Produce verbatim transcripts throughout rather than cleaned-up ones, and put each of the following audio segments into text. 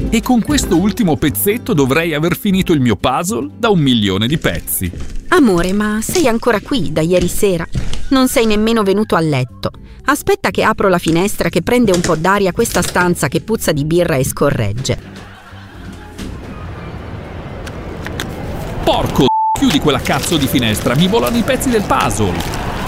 E con questo ultimo pezzetto dovrei aver finito il mio puzzle da un milione di pezzi. Amore, ma sei ancora qui da ieri sera? Non sei nemmeno venuto a letto. Aspetta che apro la finestra che prende un po' d'aria questa stanza che puzza di birra e scorregge. Porco, chiudi quella cazzo di finestra, mi volano i pezzi del puzzle.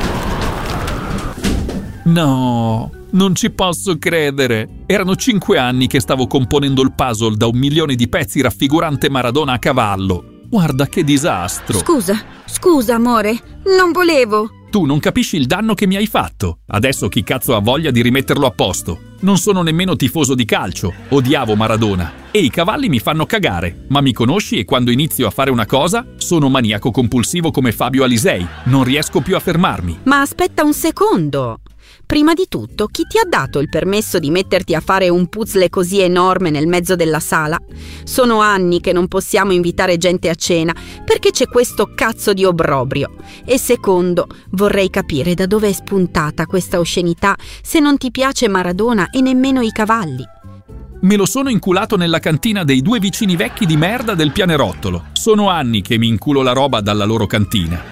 No, non ci posso credere. Erano cinque anni che stavo componendo il puzzle da un milione di pezzi raffigurante Maradona a cavallo. Guarda che disastro. Scusa, scusa amore, non volevo. Tu non capisci il danno che mi hai fatto. Adesso chi cazzo ha voglia di rimetterlo a posto? Non sono nemmeno tifoso di calcio. Odiavo Maradona. E i cavalli mi fanno cagare. Ma mi conosci e quando inizio a fare una cosa sono maniaco compulsivo come Fabio Alisei. Non riesco più a fermarmi. Ma aspetta un secondo. Prima di tutto, chi ti ha dato il permesso di metterti a fare un puzzle così enorme nel mezzo della sala? Sono anni che non possiamo invitare gente a cena perché c'è questo cazzo di obbrobrio. E secondo, vorrei capire da dove è spuntata questa oscenità se non ti piace Maradona e nemmeno i cavalli. Me lo sono inculato nella cantina dei due vicini vecchi di merda del Pianerottolo. Sono anni che mi inculo la roba dalla loro cantina.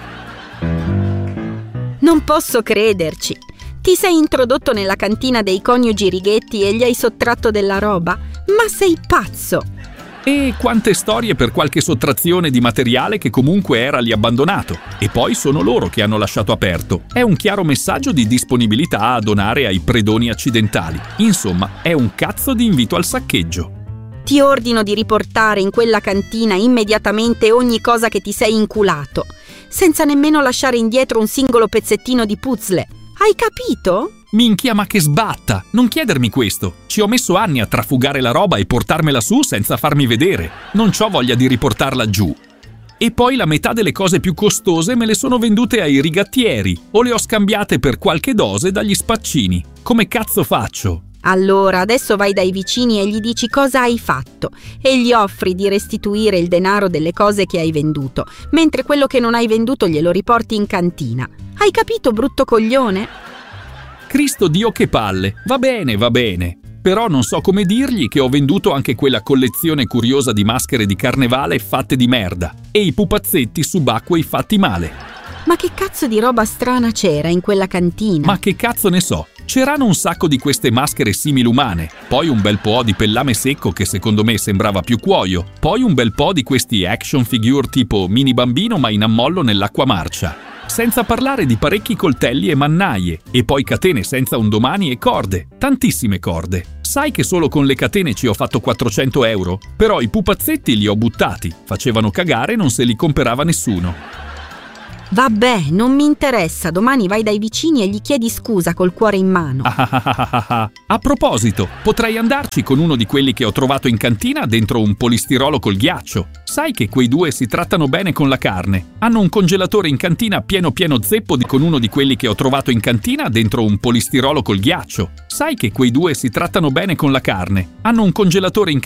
Non posso crederci. Ti sei introdotto nella cantina dei coniugi Righetti e gli hai sottratto della roba? Ma sei pazzo! E quante storie per qualche sottrazione di materiale che comunque era lì abbandonato. E poi sono loro che hanno lasciato aperto. È un chiaro messaggio di disponibilità a donare ai predoni accidentali. Insomma, è un cazzo di invito al saccheggio. Ti ordino di riportare in quella cantina immediatamente ogni cosa che ti sei inculato, senza nemmeno lasciare indietro un singolo pezzettino di puzzle. Hai capito? Minchia, ma che sbatta! Non chiedermi questo. Ci ho messo anni a trafugare la roba e portarmela su senza farmi vedere. Non c'ho voglia di riportarla giù. E poi la metà delle cose più costose me le sono vendute ai rigattieri o le ho scambiate per qualche dose dagli spaccini. Come cazzo faccio? Allora, adesso vai dai vicini e gli dici cosa hai fatto e gli offri di restituire il denaro delle cose che hai venduto, mentre quello che non hai venduto glielo riporti in cantina. Hai capito, brutto coglione? Cristo Dio che palle! Va bene, va bene. Però non so come dirgli che ho venduto anche quella collezione curiosa di maschere di carnevale fatte di merda e i pupazzetti subacquei fatti male. Ma che cazzo di roba strana c'era in quella cantina? Ma che cazzo ne so? C'erano un sacco di queste maschere similumane, poi un bel po' di pellame secco che secondo me sembrava più cuoio, poi un bel po' di questi action figure tipo mini bambino ma in ammollo nell'acqua marcia. Senza parlare di parecchi coltelli e mannaie, e poi catene senza un domani e corde, tantissime corde. Sai che solo con le catene ci ho fatto quattrocento euro? Però i pupazzetti li ho buttati, facevano cagare e non se li comperava nessuno. Vabbè, non mi interessa, domani vai dai vicini e gli chiedi scusa col cuore in mano. A proposito, potrei andarci con uno di quelli che ho trovato in cantina dentro un polistirolo col ghiaccio. Sai che quei due si trattano bene con la carne. Hanno un congelatore in cantina pieno pieno zeppo di con uno di quelli che ho trovato in cantina dentro un polistirolo col ghiaccio. Sai che quei due si trattano bene con la carne. Hanno un congelatore in